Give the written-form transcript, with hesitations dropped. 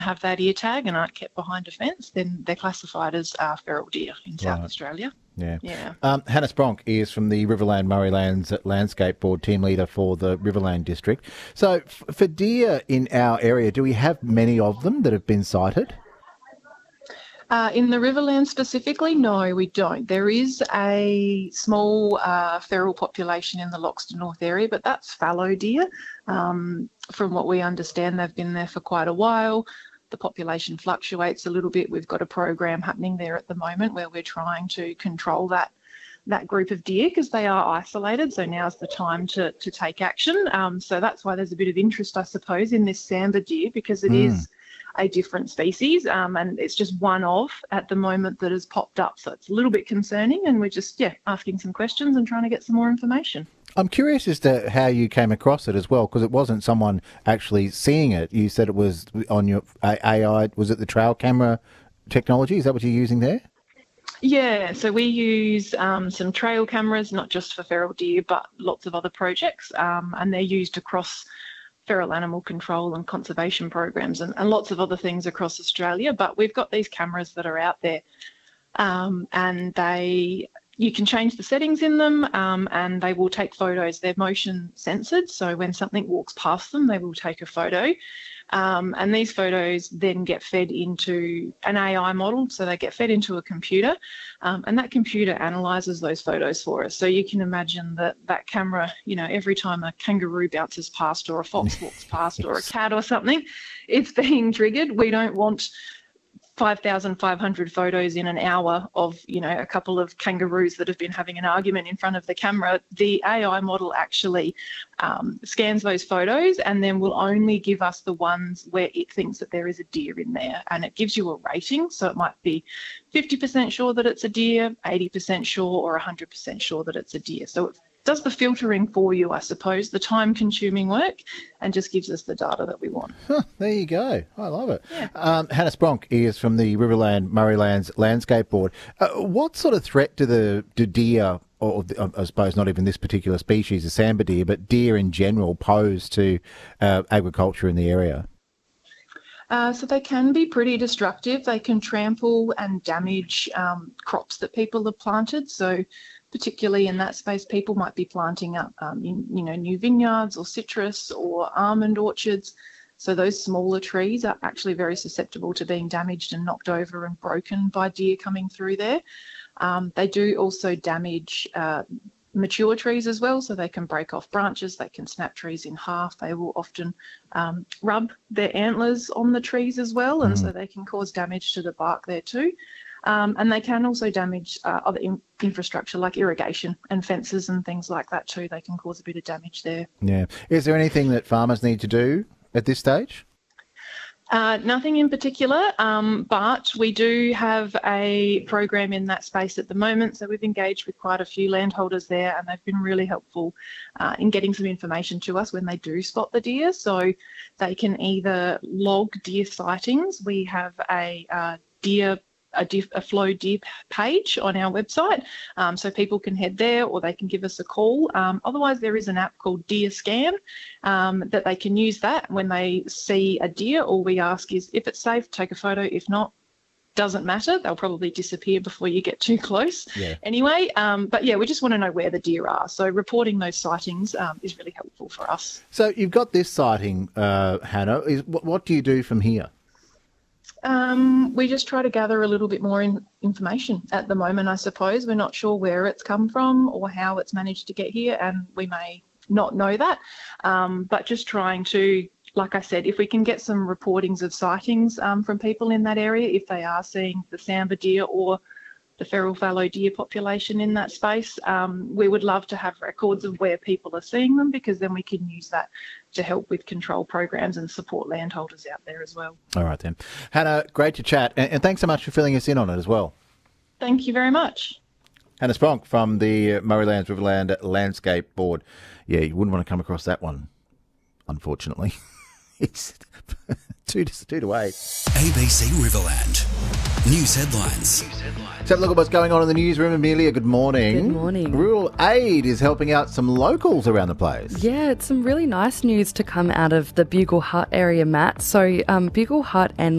have that ear tag and aren't kept behind a fence, then they're classified as feral deer in South Australia. Yeah. Yeah. Hannah Spronk is from the Riverland Murraylands Landscape Board, team leader for the Riverland District. So for deer in our area, do we have many of them that have been sighted? In the Riverland specifically, no, we don't. There is a small feral population in the Loxton North area, but that's fallow deer. From what we understand, they've been there for quite a while. The population fluctuates a little bit. We've got a program happening there at the moment where we're trying to control that group of deer because they are isolated. So now's the time to take action. So that's why there's a bit of interest, I suppose, in this sambar deer because it is a different species and it's just one of at the moment that has popped up. So it's a little bit concerning and we're just, asking some questions and trying to get some more information. I'm curious as to how you came across it as well, because it wasn't someone actually seeing it. You said it was on your AI, was it the trail camera technology? Is that what you're using there? Yeah, so we use some trail cameras, not just for feral deer, but lots of other projects, and they're used across feral animal control and conservation programs and lots of other things across Australia. But we've got these cameras that are out there and you can change the settings in them and they will take photos. They're motion censored, so when something walks past them, they will take a photo. And these photos then get fed into an AI model, so they get fed into a computer, and that computer analyses those photos for us. So you can imagine that camera, every time a kangaroo bounces past or a fox walks past or a cat or something, it's being triggered. We don't want 5,500 photos in an hour of, a couple of kangaroos that have been having an argument in front of the camera. The AI model actually scans those photos and then will only give us the ones where it thinks that there is a deer in there. And it gives you a rating. So it might be 50% sure that it's a deer, 80% sure, or 100% sure that it's a deer. So it does the filtering for you, I suppose, the time-consuming work, and just gives us the data that we want. There you go. I love it. Yeah. Hannah Spronk is from the Riverland Murraylands Landscape Board. What sort of threat do deer, or I suppose not even this particular species, the sambar deer, but deer in general, pose to agriculture in the area? So they can be pretty destructive. They can trample and damage crops that people have planted. So particularly in that space, people might be planting up, new vineyards or citrus or almond orchards. So those smaller trees are actually very susceptible to being damaged and knocked over and broken by deer coming through there. They do also damage mature trees as well, so they can break off branches, they can snap trees in half. They will often rub their antlers on the trees as well, and so they can cause damage to the bark there too. And they can also damage other infrastructure like irrigation and fences and things like that too. They can cause a bit of damage there. Yeah. Is there anything that farmers need to do at this stage? Nothing in particular, but we do have a program in that space at the moment. So we've engaged with quite a few landholders there and they've been really helpful in getting some information to us when they do spot the deer. So they can either log deer sightings. We have a Flow Deer page on our website, so people can head there or they can give us a call. Otherwise, there is an app called Deer Scan that they can use that when they see a deer. All we ask is if it's safe, take a photo. If not, doesn't matter. They'll probably disappear before you get too close. Yeah. Anyway, but yeah, we just want to know where the deer are. So reporting those sightings is really helpful for us. So you've got this sighting, Hannah. What do you do from here? We just try to gather a little bit more information at the moment, I suppose. We're not sure where it's come from or how it's managed to get here, and we may not know that. But just trying to, like I said, if we can get some reportings of sightings from people in that area, if they are seeing the sambar deer or the feral fallow deer population in that space, we would love to have records of where people are seeing them, because then we can use that to help with control programs and support landholders out there as well. All right then. Hannah, great to chat, and thanks so much for filling us in on it as well. Thank you very much. Hannah Spronk from the Murraylands Riverland Landscape Board. Yeah, you wouldn't want to come across that one, unfortunately. It's 2 to 8. ABC Riverland. News headlines. Let's have a look at what's going on in the newsroom. Amelia, good morning. Good morning. Rural Aid is helping out some locals around the place. Yeah, it's some really nice news to come out of the Bugle Hut area, Matt. So Bugle Hut and